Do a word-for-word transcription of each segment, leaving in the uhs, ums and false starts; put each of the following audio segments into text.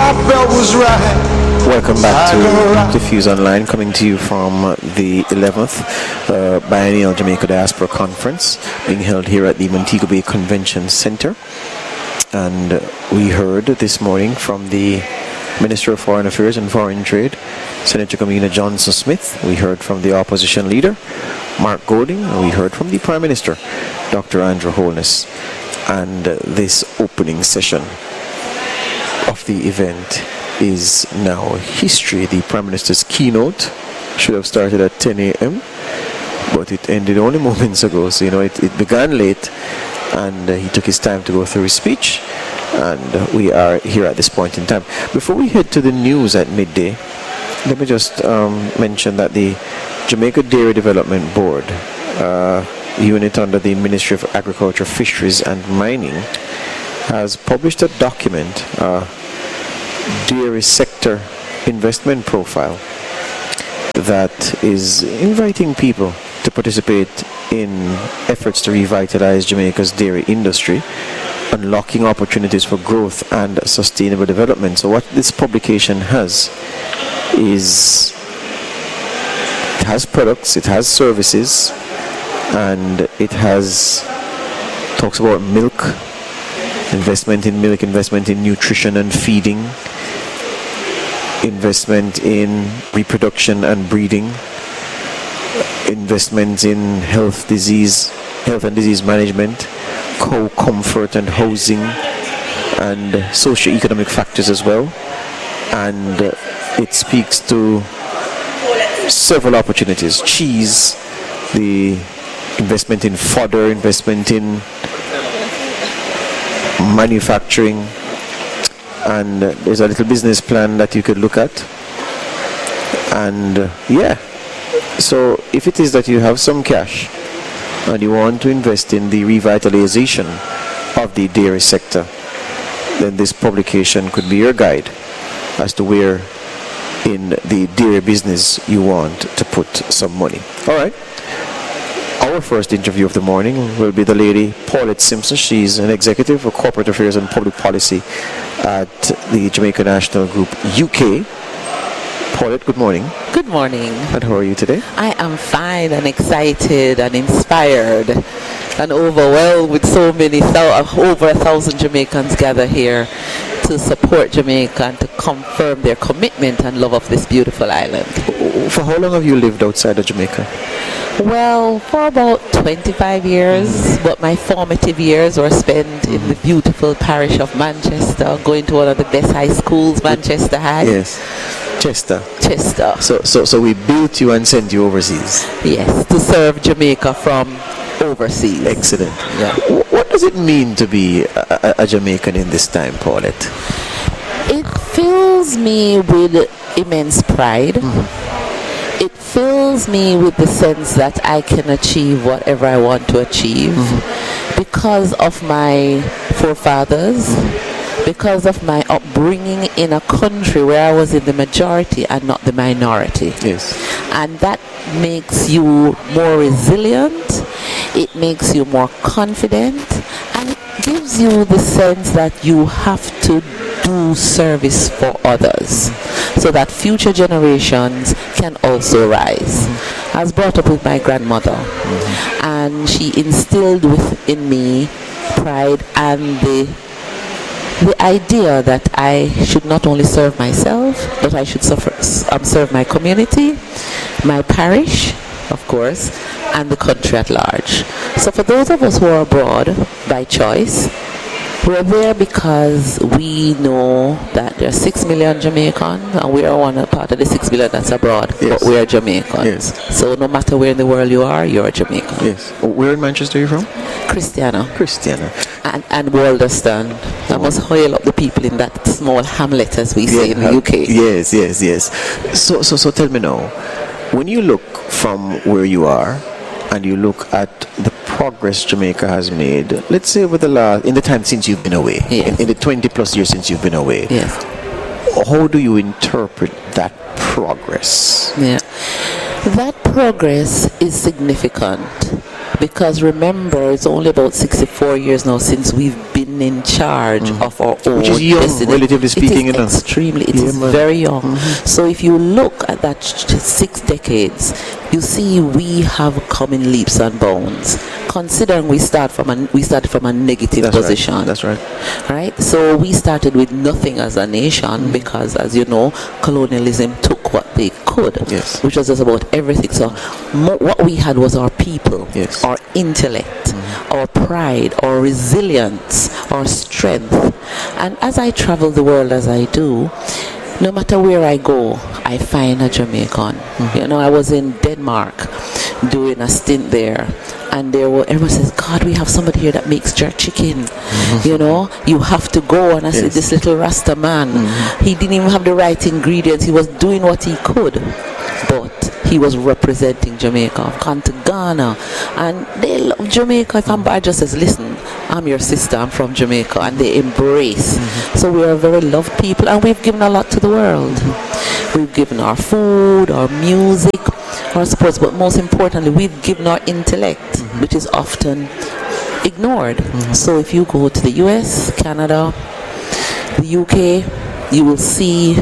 seatbelt was right. Welcome back to Diffuse Online, coming to you from the eleventh uh, Biennial Jamaica Diaspora Conference, being held here at the Montego Bay Convention Center. And we heard this morning from the Minister of Foreign Affairs and Foreign Trade, Senator Kamina Johnson-Smith. We heard from the opposition leader, Mark Golding. And we heard from the Prime Minister, Doctor Andrew Holness. And uh, this opening session of the event is now history. The Prime Minister's keynote should have started at ten a.m., but it ended only moments ago. So, you know, it, it began late, and uh, he took his time to go through his speech, and uh, we are here at this point in time. Before we head to the news at midday, let me just um, mention that the Jamaica Dairy Development Board, uh, unit under the Ministry of Agriculture, Fisheries and Mining, has published a document, uh, Dairy Sector Investment Profile, that is inviting people to participate in efforts to revitalize Jamaica's dairy industry, unlocking opportunities for growth and sustainable development. So what this publication has is, it has products, it has services, and it has, talks about milk, investment in milk, investment in nutrition and feeding, investment in reproduction and breeding, investment in health disease, health and disease management, cow comfort and housing, and socio-economic factors as well. And uh, it speaks to several opportunities: cheese, the investment in fodder, investment in manufacturing, and uh, there's a little business plan that you could look at. And uh, yeah, so if it is that you have some cash and you want to invest in the revitalization of the dairy sector, then this publication could be your guide as to where in the dairy business you want to put some money. All right. Our first interview of the morning will be the lady Paulette Simpson. She's an executive for corporate affairs and public policy at the Jamaica National Group U K. Paulette, good morning. Good morning. And how are you today? I am fine and excited and inspired and overwhelmed with so many, over a thousand Jamaicans gather here to support Jamaica and to confirm their commitment and love of this beautiful island. For how long have you lived outside of Jamaica? Well, for about twenty-five years, mm-hmm. but my formative years were spent mm-hmm. in the beautiful parish of Manchester, going to one of the best high schools Manchester had. Yes, Chester. Chester. So, so, so we built you and sent you overseas. Yes, to serve Jamaica from overseas. Excellent. Yeah. What does it mean to be a, a, a Jamaican in this time, Paulette? It fills me with immense pride. Mm-hmm. It fills me with the sense that I can achieve whatever I want to achieve mm-hmm. because of my forefathers, mm-hmm. because of my upbringing in a country where I was in the majority and not the minority. Yes. And that makes you more resilient, it makes you more confident, and it gives you the sense that you have to do service for others so that future generations can also rise. Mm-hmm. I was brought up with my grandmother, mm-hmm. and she instilled within me pride and the the idea that I should not only serve myself, but I should suffer, um, serve my community, my parish, of course, and the country at large. So for those of us who are abroad by choice, we're there because we know that there are six million Jamaicans, and we are one part of the six million that's abroad, yes. But we are Jamaicans. Yes. So no matter where in the world you are, you're a Jamaican. Yes. Where in Manchester are you from? Christiana. Christiana. And, and Walderston. I must hail up the people in that small hamlet, as we say yeah, in the U K. Yes, yes, yes. So, so, so tell me now, when you look from where you are, and you look at the progress Jamaica has made, let's say over the last, in the time since you've been away, yes. in, in the twenty plus years since you've been away, yes. how do you interpret that progress? Yeah, that progress is significant because remember, it's only about sixty-four years now since we've been getting in charge mm. of our own Which is young, destiny. relatively speaking. It is extremely, it yeah, is man. very young. Mm-hmm. So if you look at that six decades, you see we have come in leaps and bounds. Considering we start from a we started from a negative That's position. Right. That's right. Right. So we started with nothing as a nation mm-hmm. because, as you know, colonialism took what they could, yes. which was just about everything. So mo- what we had was our people, yes. our intellect, mm-hmm. our pride, our resilience, our strength. And as I travel the world as I do, no matter where I go, I find a Jamaican. Mm-hmm. You know, I was in Denmark doing a stint there, and there were everyone says, God, we have somebody here that makes jerk chicken. Mm-hmm. You know, you have to go. And I yes. said, this little Rasta man, mm-hmm. he didn't even have the right ingredients. He was doing what he could, but he was representing Jamaica. I've gone to Ghana, and they love Jamaica. If I'm, I just says, listen, I'm your sister, I'm from Jamaica, and they embrace. Mm-hmm. So we are a very loved people, and we've given a lot to the world. Mm-hmm. We've given our food, our music, our sports, but most importantly, we've given our intellect, mm-hmm. which is often ignored. Mm-hmm. So if you go to the U S, Canada, the U K, you will see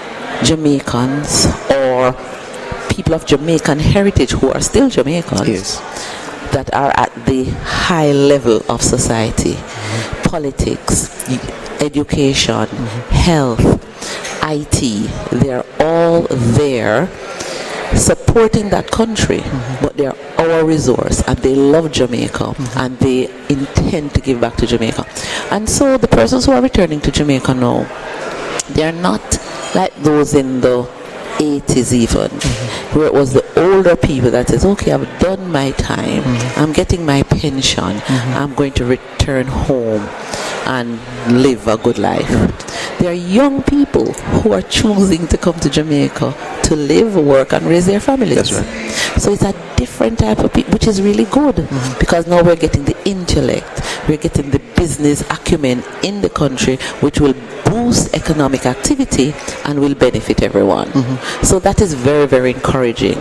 Jamaicans or people of Jamaican heritage who are still Jamaicans yes. that are at the high level of society, mm-hmm. politics, education, mm-hmm. health, I T. They're all there supporting that country, mm-hmm. but they're our resource, and they love Jamaica, mm-hmm. and they intend to give back to Jamaica. And so the persons who are returning to Jamaica now, they're not like those in the eighties even, mm-hmm. where it was the older people that says, okay, I've done my time, mm-hmm. I'm getting my pension, mm-hmm. I'm going to return home and live a good life. There are young people who are choosing to come to Jamaica to live, work, and raise their families. That's right. So it's a different type of people, which is really good, mm-hmm. because now we're getting the intellect, we're getting the business acumen in the country, which will boost economic activity and will benefit everyone. Mm-hmm. So that is very, very encouraging.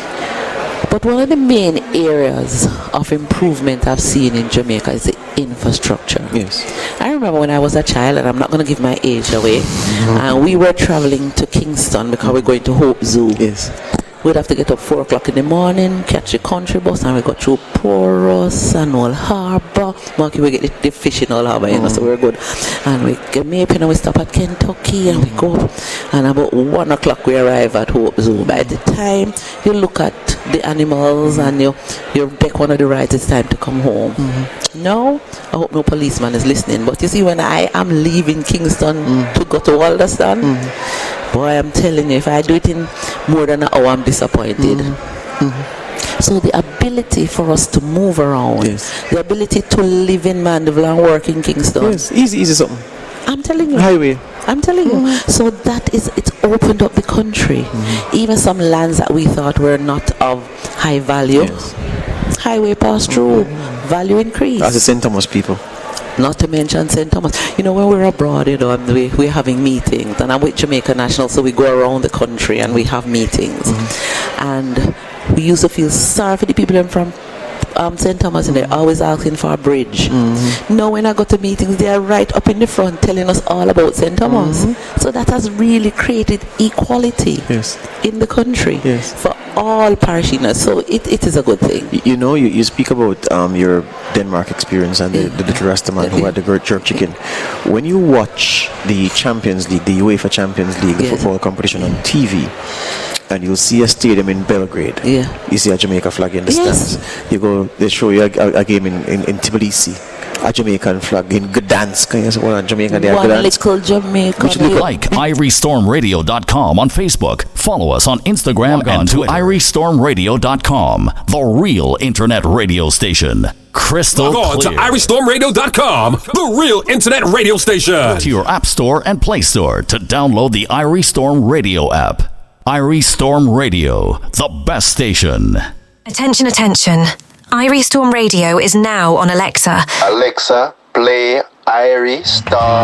But one of the main areas of improvement I've seen in Jamaica is the infrastructure. Yes. I remember when I was a child, and I'm not going to give my age away, mm-hmm. and we were traveling to Kingston because we're going to Hope Zoo. Yes. We'd have to get up four o'clock in the morning, catch the country bus, and we go through Porus and Old Harbour. Monkey, we get the, the fish in Old Harbour, you know, so we're good. And we get Maypen and we stop at Kentucky, and we go up. And about one o'clock we arrive at Hope Zoo. By the time you look at the animals and you you take one of the rides, it's time to come home. Mm-hmm. No, I hope no policeman is listening. But you see, when I am leaving Kingston mm. to go to Walderston, mm. boy, I'm telling you, if I do it in more than an hour, I'm disappointed. Mm-hmm. Mm-hmm. So the ability for us to move around, yes. the ability to live in Mandeville and work in Kingston. Yes, easy, easy something. I'm telling you. Highway. I'm telling mm-hmm. you. So that is, it's opened up the country. Mm-hmm. Even some lands that we thought were not of high value. Yes. Highway pass through, mm-hmm. value increase. As the Saint Thomas people. Not to mention Saint Thomas. You know, when we're abroad, you know, and we, we're having meetings, and I'm with Jamaica National, so we go around the country and we have meetings. Mm-hmm. And we used to feel sorry for the people from um, Saint Thomas, and they're always asking for a bridge. Mm-hmm. Now, when I go to meetings, they are right up in the front telling us all about Saint Thomas. Mm-hmm. So that has really created equality yes. in the country yes. for all parishioners. So it, it is a good thing. You, you know, you, you speak about um, your Denmark experience and the, yeah. the little Rastaman who had the great jerk chicken. When you watch the Champions League, the UEFA Champions League, the yeah. football competition on T V, and you'll see a stadium in Belgrade. Yeah. You see a Jamaica flag in the yes. stands. You go, they show you a, a, a game in, in, in Tbilisi, a Jamaican flag in Gdansk. Yes, well, Jamaica, they One Gdansk. little Jamaica. Like Irish Storm Radio dot com on Facebook. Follow us on Instagram Log and on to Irish Storm Radio dot com, the real internet radio station. Crystal Log on clear. to Irish Storm Radio dot com, the real internet radio station. To your App Store and Play Store to download the Irish Storm Radio app. Irish Storm Radio, the best station. Attention, attention. Irish Storm Radio is now on Alexa. Alexa, play Irish Storm.